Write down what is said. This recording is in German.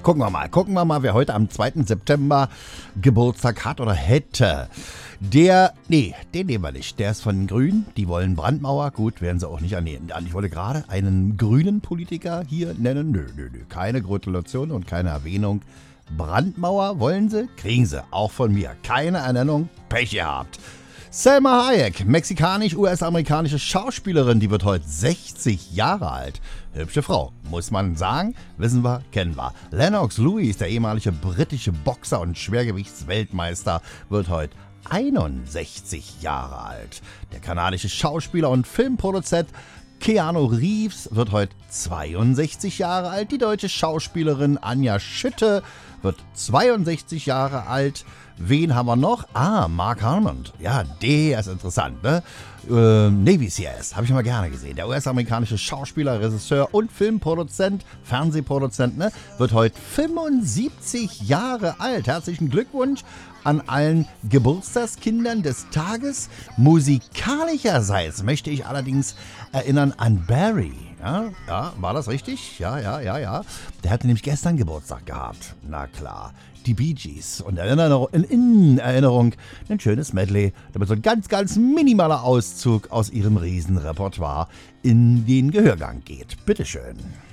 Gucken wir mal, wer heute am 2. September Geburtstag hat oder hätte. Den nehmen wir nicht. Der ist von den Grünen, die wollen Brandmauer. Gut, werden sie auch nicht annehmen. Ich wollte gerade einen grünen Politiker hier nennen. Nö. Keine Gratulation und keine Erwähnung. Brandmauer wollen sie, kriegen sie. Auch von mir. Keine Ernennung, Pech gehabt. Salma Hayek, mexikanisch-US-amerikanische Schauspielerin, die wird heute 60 Jahre alt. Hübsche Frau, muss man sagen, wissen wir, kennen wir. Lennox Lewis, der ehemalige britische Boxer und Schwergewichtsweltmeister, wird heute 61 Jahre alt. Der kanadische Schauspieler und Filmproduzent Keanu Reeves wird heute 62 Jahre alt. Die deutsche Schauspielerin Anja Schütte wird 62 Jahre alt. Wen haben wir noch? Mark Harmon. Ja, der ist interessant, ne? Navy CIS, habe ich immer gerne gesehen. Der US-amerikanische Schauspieler, Regisseur und Filmproduzent, Fernsehproduzent, ne? Wird heute 75 Jahre alt. Herzlichen Glückwunsch an allen Geburtstagskindern des Tages. Musikalischerseits möchte ich allerdings erinnern an Barry. Ja, war das richtig? Ja. Der hatte nämlich gestern Geburtstag gehabt. Na klar, die Bee Gees. Und in Erinnerung ein schönes Medley, damit so ein ganz, ganz minimaler Auszug aus ihrem Riesenrepertoire in den Gehörgang geht. Bitteschön.